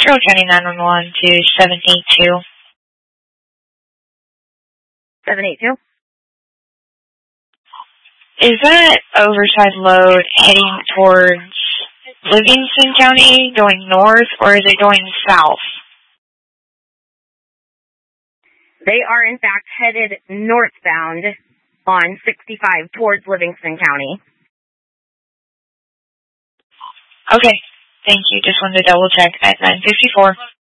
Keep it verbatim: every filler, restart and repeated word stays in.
Carroll County nine one one to seven eight two. seven eight two? Is that oversized load heading towards Livingston County, going north, or is it going south? They are, in fact, headed northbound on sixty-five towards Livingston County. Okay. Thank you. Just wanted to double check at nine fifty-four.